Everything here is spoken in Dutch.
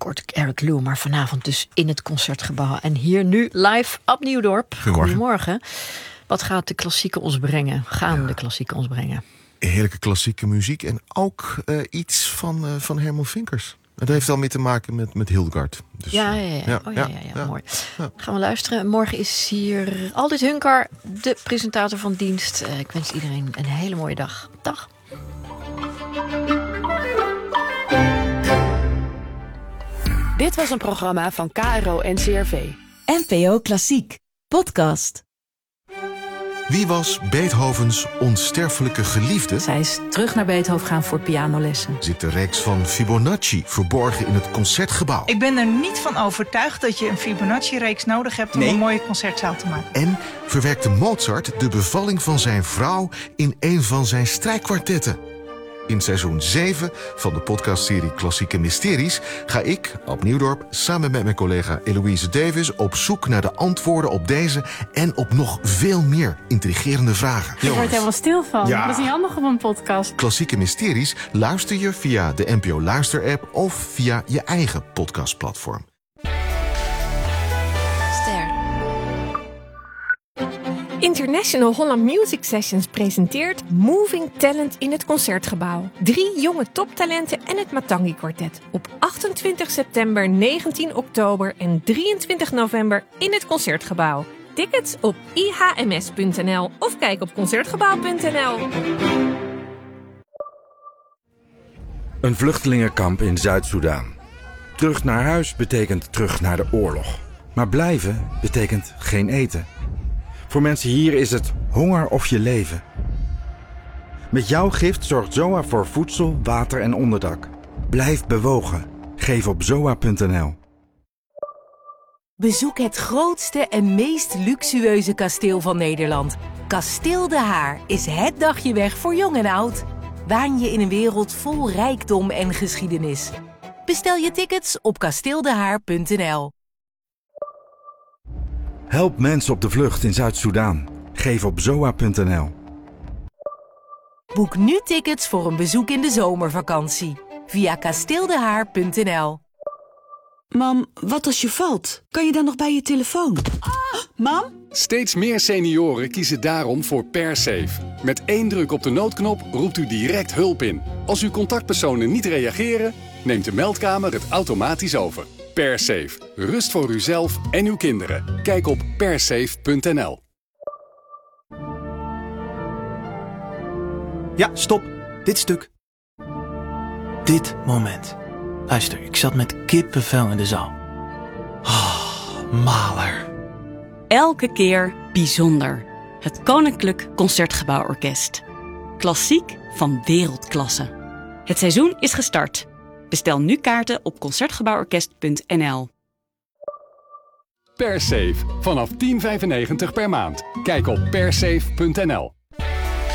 kort Eric Lou, maar vanavond dus in het Concertgebouw. En hier nu live Ab Nieuwdorp. Goedemorgen. Wat gaat de klassieken ons brengen? De klassieken ons brengen? Heerlijke klassieke muziek en ook iets van Herman Vinkers. Dat heeft al mee te maken met Hildegard. Dus, ja, mooi. Ja. Gaan we luisteren. Morgen is hier Aldit Hunkar, de presentator van dienst. Ik wens iedereen een hele mooie dag. Dag. Dit was een programma van KRO NCRV. NPO Klassiek. Podcast. Wie was Beethovens onsterfelijke geliefde? Zij is terug naar Beethoven gaan voor pianolessen. Zit de reeks van Fibonacci verborgen in het Concertgebouw? Ik ben er niet van overtuigd dat je een Fibonacci-reeks nodig hebt om een mooie concertzaal te maken. En verwerkte Mozart de bevalling van zijn vrouw in een van zijn strijkkwartetten? In seizoen 7 van de podcastserie Klassieke Mysteries ga ik, Ab Nieuwdorp, samen met mijn collega Eloïse Davis op zoek naar de antwoorden op deze en op nog veel meer intrigerende vragen. Je wordt helemaal stil van. Ja. Dat is niet handig op een podcast. Klassieke Mysteries luister je via de NPO Luister-app of via je eigen podcastplatform. International Holland Music Sessions presenteert Moving Talent in het Concertgebouw. 3 jonge toptalenten en het Matangi Quartet. Op 28 september, 19 oktober en 23 november in het Concertgebouw. Tickets op ihms.nl of kijk op concertgebouw.nl. Een vluchtelingenkamp in Zuid-Soedan. Terug naar huis betekent terug naar de oorlog. Maar blijven betekent geen eten. Voor mensen hier is het honger of je leven. Met jouw gift zorgt ZOA voor voedsel, water en onderdak. Blijf bewogen. Geef op zoa.nl. Bezoek het grootste en meest luxueuze kasteel van Nederland. Kasteel De Haar is het dagje weg voor jong en oud. Waan je in een wereld vol rijkdom en geschiedenis. Bestel je tickets op kasteeldehaar.nl. Help mensen op de vlucht in Zuid-Soedan. Geef op zoa.nl. Boek nu tickets voor een bezoek in de zomervakantie. Via kasteeldehaar.nl. Mam, wat als je valt? Kan je dan nog bij je telefoon? Mam? Steeds meer senioren kiezen daarom voor PerSafe. Met 1 druk op de noodknop roept u direct hulp in. Als uw contactpersonen niet reageren, neemt de meldkamer het automatisch over. PerSafe. Rust voor uzelf en uw kinderen. Kijk op persafe.nl. Ja, stop. Dit stuk. Dit moment. Luister, ik zat met kippenvel in de zaal. Maler. Elke keer bijzonder. Het Koninklijk Concertgebouworkest. Klassiek van wereldklasse. Het seizoen is gestart. Bestel nu kaarten op concertgebouworkest.nl. PerSafe. Vanaf €10,95 per maand. Kijk op persafe.nl.